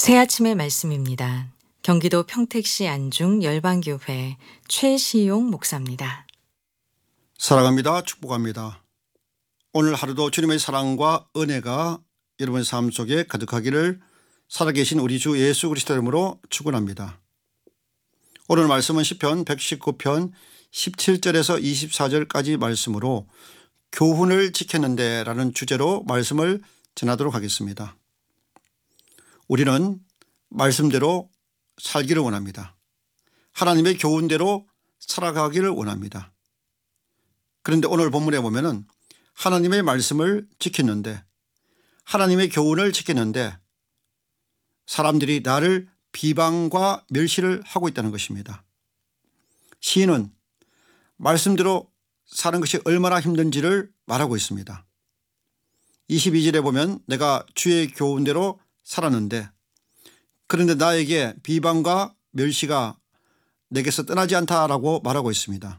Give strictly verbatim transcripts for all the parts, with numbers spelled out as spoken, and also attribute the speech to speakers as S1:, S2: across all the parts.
S1: 새 아침의 말씀입니다. 경기도 평택시 안중 열방교회 최시용 목사입니다.
S2: 사랑합니다. 축복합니다. 오늘 하루도 주님의 사랑과 은혜가 여러분의 삶 속에 가득하기를 살아계신 우리 주 예수 그리스도 이름으로 축원합니다. 오늘 말씀은 시편 백십구 편 십칠 절에서 이십사 절까지 말씀으로 교훈을 지켰는데 라는 주제로 말씀을 전하도록 하겠습니다. 우리는 말씀대로 살기를 원합니다. 하나님의 교훈대로 살아가기를 원합니다. 그런데 오늘 본문에 보면은 하나님의 말씀을 지켰는데, 하나님의 교훈을 지켰는데 사람들이 나를 비방과 멸시를 하고 있다는 것입니다. 시인은 말씀대로 사는 것이 얼마나 힘든지를 말하고 있습니다. 이십이 절에 보면 내가 주의 교훈대로 살았는데 그런데 나에게 비방과 멸시가 내게서 떠나지 않다라고 말하고 있습니다.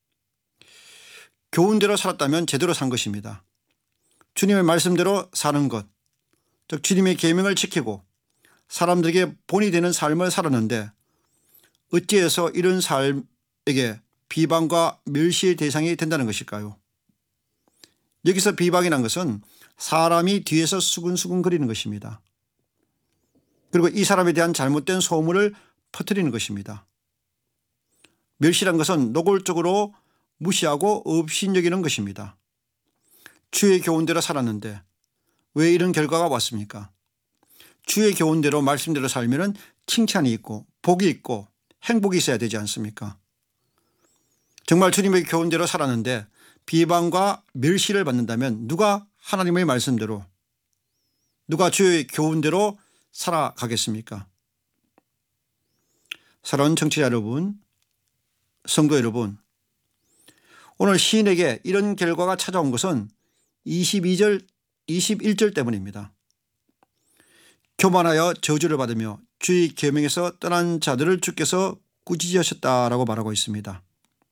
S2: 교훈대로 살았다면 제대로 산 것입니다. 주님의 말씀대로 사는 것, 즉 주님의 계명을 지키고 사람들에게 본이 되는 삶을 살았는데 어찌해서 이런 삶에게 비방과 멸시의 대상이 된다는 것일까요? 여기서 비방이란 것은 사람이 뒤에서 수근수근 거리는 것입니다. 그리고 이 사람에 대한 잘못된 소문을 퍼뜨리는 것입니다. 멸시란 것은 노골적으로 무시하고 업신여기는 것입니다. 주의 교훈대로 살았는데 왜 이런 결과가 왔습니까? 주의 교훈대로 말씀대로 살면 칭찬이 있고 복이 있고 행복이 있어야 되지 않습니까? 정말 주님의 교훈대로 살았는데 비방과 멸시를 받는다면 누가 하나님의 말씀대로, 누가 주의 교훈대로 살아가겠습니까? 사랑하는 청취자 여러분, 성도 여러분, 오늘 시인에게 이런 결과가 찾아온 것은 이십이 절, 이십일 절 때문입니다. 교만하여 저주를 받으며 주의 계명에서 떠난 자들을 주께서 꾸짖으셨다라고 말하고 있습니다.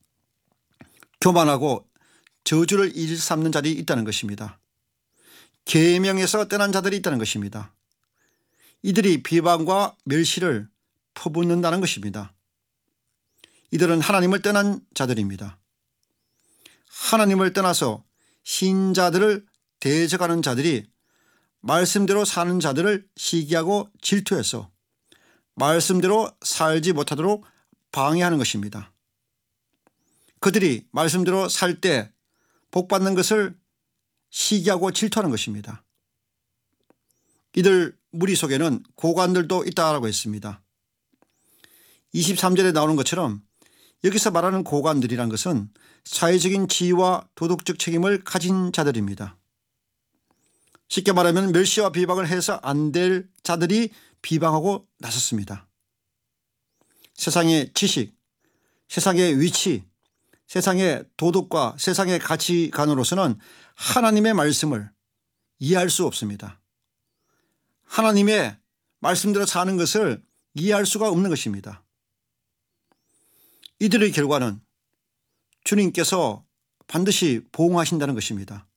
S2: 교만하고 저주를 일삼는 자들이 있다는 것입니다. 계명에서 떠난 자들이 있다는 것입니다. 이들이 비방과 멸시를 퍼붓는다는 것입니다. 이들은 하나님을 떠난 자들입니다. 하나님을 떠나서 신자들을 대적하는 자들이 말씀대로 사는 자들을 시기하고 질투해서 말씀대로 살지 못하도록 방해하는 것입니다. 그들이 말씀대로 살 때 복받는 것을 시기하고 질투하는 것입니다. 이들 무리 속에는 고관들도 있다라고 했습니다. 이십삼 절에 나오는 것처럼 여기서 말하는 고관들이란 것은 사회적인 지위와 도덕적 책임을 가진 자들입니다. 쉽게 말하면 멸시와 비방을 해서 안 될 자들이 비방하고 나섰습니다. 세상의 지식, 세상의 위치, 세상의 도덕과 세상의 가치관으로서는 하나님의 말씀을 이해할 수 없습니다. 하나님의 말씀대로 사는 것을 이해할 수가 없는 것입니다. 이들의 결과는 주님께서 반드시 보응하신다는 것입니다.